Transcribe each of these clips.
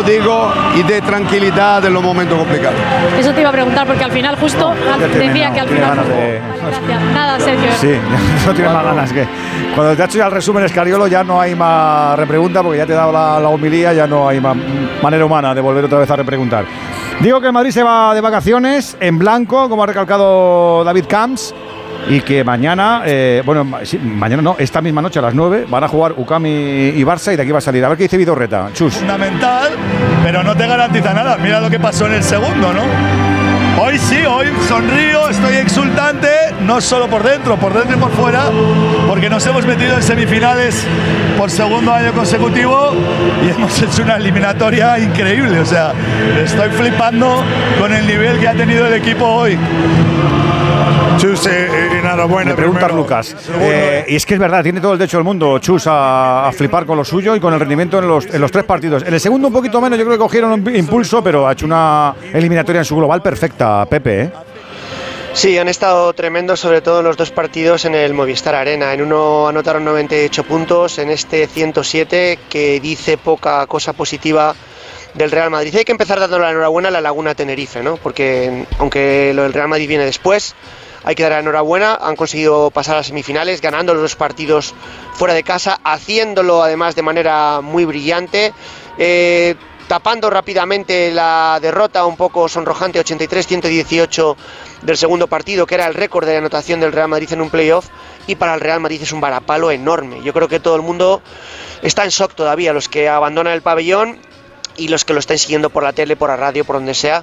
digo, y de tranquilidad en los momentos complicados. Eso te iba a preguntar, porque al final justo decía que al final... Nada, Sergio. Sí, no tiene más ganas que... Cuando te ha hecho ya el resumen Escariolo ya no hay más repregunta, porque ya te he dado la homilía, ya no hay más manera humana de volver otra vez a repreguntar. Digo que el Madrid se va de vacaciones en blanco, como ha recalcado David Camps, y que mañana, mañana no, esta misma noche a las 9 van a jugar UCAM y Barça, y de aquí va a salir. A ver qué dice Vidorreta. Chus. Fundamental, pero no te garantiza nada. Mira lo que pasó en el segundo, ¿no? Hoy sí, hoy sonrío, estoy exultante, no solo por dentro y por fuera, porque nos hemos metido en semifinales por segundo año consecutivo y hemos hecho una eliminatoria increíble. O sea, estoy flipando con el nivel que ha tenido el equipo hoy. Chus, enhorabuena. Me pregunta Lucas. Y es que es verdad, tiene todo el derecho del mundo Chus a flipar con lo suyo y con el rendimiento en los 3 partidos. En el segundo un poquito menos, yo creo que cogieron un impulso, pero ha hecho una eliminatoria en su global perfecta, Pepe, ¿eh? Sí, han estado tremendos, sobre todo en los 2 partidos en el Movistar Arena. En uno anotaron 98 puntos, en este 107, que dice poca cosa positiva del Real Madrid. Hay que empezar dando la enhorabuena a la Laguna Tenerife, ¿no? Porque aunque lo del Real Madrid viene después, hay que dar la enhorabuena. Han conseguido pasar a las semifinales, ganando los 2 partidos fuera de casa, haciéndolo además de manera muy brillante, tapando rápidamente la derrota un poco sonrojante 83-118 del segundo partido, que era el récord de anotación del Real Madrid en un playoff, y para el Real Madrid es un varapalo enorme. Yo creo que todo el mundo está en shock todavía, los que abandonan el pabellón y los que lo estén siguiendo por la tele, por la radio, por donde sea.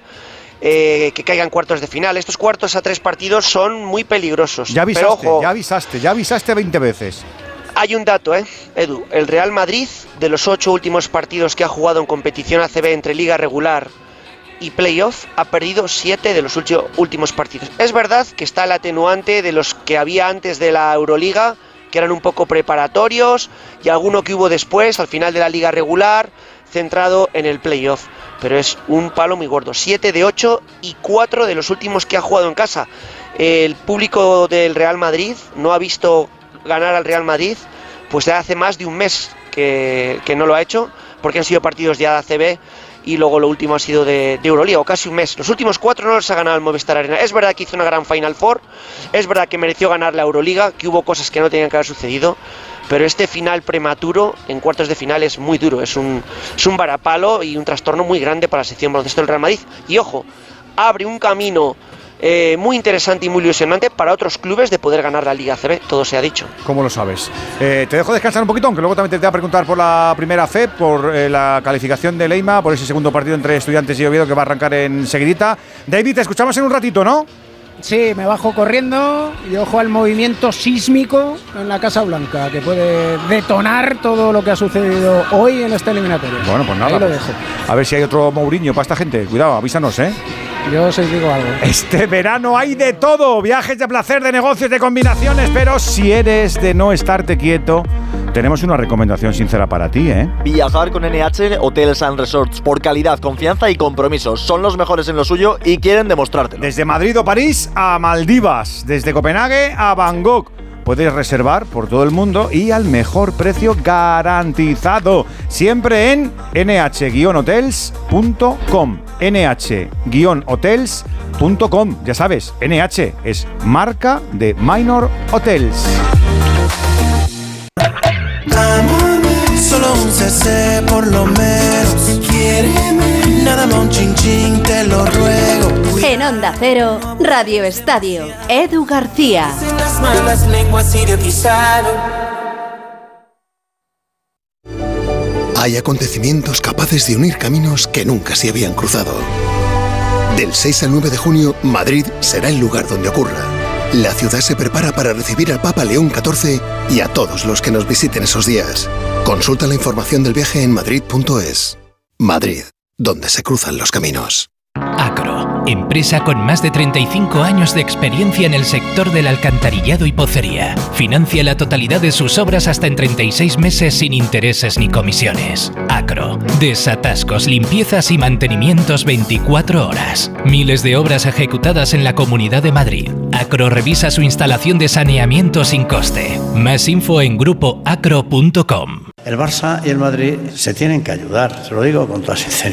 Que caigan cuartos de final. Estos cuartos a 3 partidos son muy peligrosos. Ya avisaste, pero ojo, ya avisaste 20 veces. Hay un dato, Edu. El Real Madrid, de los 8 últimos partidos que ha jugado en competición ACB entre liga regular y playoff, ha perdido 7 de los últimos partidos. Es verdad que está el atenuante de los que había antes de la Euroliga, que eran un poco preparatorios, y alguno que hubo después, al final de la liga regular, centrado en el playoff. Pero es un palo muy gordo. 7 de 8 y 4 de los últimos que ha jugado en casa. El público del Real Madrid no ha visto ganar al Real Madrid pues de hace más de un mes que no lo ha hecho, porque han sido partidos ya de ACB y luego lo último ha sido de Euroliga, o casi un mes. Los últimos 4 no los ha ganado el Movistar Arena. Es verdad que hizo una gran Final Four, es verdad que mereció ganar la Euroliga, que hubo cosas que no tenían que haber sucedido, pero este final prematuro en cuartos de final es muy duro, es un varapalo y un trastorno muy grande para la sección baloncesto del Real Madrid. Y ojo, abre un camino muy interesante y muy ilusionante para otros clubes de poder ganar la Liga ACB, todo se ha dicho. ¿Cómo lo sabes? Te dejo descansar un poquito, aunque luego también te voy a preguntar por la primera FEP, por la calificación de Leima, por ese segundo partido entre Estudiantes y Oviedo que va a arrancar enseguidita. David, te escuchamos en un ratito, ¿no? Sí, me bajo corriendo y ojo al movimiento sísmico en la Casa Blanca, que puede detonar todo lo que ha sucedido hoy en esta eliminatoria. Bueno, pues nada. Ahí lo dejo. A ver si hay otro Mourinho para esta gente. Cuidado, avísanos, ¿eh? Yo os digo algo. Este verano hay de todo. Viajes de placer, de negocios, de combinaciones. Pero si eres de no estarte quieto, tenemos una recomendación sincera para ti, ¿eh? Viajar con NH Hotels and Resorts. Por calidad, confianza y compromisos. Son los mejores en lo suyo y quieren demostrártelo. Desde Madrid o París a Maldivas. Desde Copenhague a Bangkok. Puedes reservar por todo el mundo y al mejor precio garantizado. Siempre en nh-hotels.com. nh-hotels.com. Ya sabes, NH es marca de Minor Hotels. Solo un cc por lo menos. Quiéreme, nada más un chin chin, te lo ruego. En Onda Cero, Radio Estadio, Edu García. Las malas lenguas y de pisado. Hay acontecimientos capaces de unir caminos que nunca se habían cruzado. Del 6 al 9 de junio, Madrid será el lugar donde ocurra. La ciudad se prepara para recibir al Papa León XIV y a todos los que nos visiten esos días. Consulta la información del viaje en madrid.es. Madrid, donde se cruzan los caminos. Acro, empresa con más de 35 años de experiencia en el sector del alcantarillado y pocería. Financia la totalidad de sus obras hasta en 36 meses sin intereses ni comisiones. Acro, desatascos, limpiezas y mantenimientos 24 horas. Miles de obras ejecutadas en la Comunidad de Madrid. Acro revisa su instalación de saneamiento sin coste. Más info en grupoacro.com. El Barça y el Madrid se tienen que ayudar, se lo digo con toda sinceridad.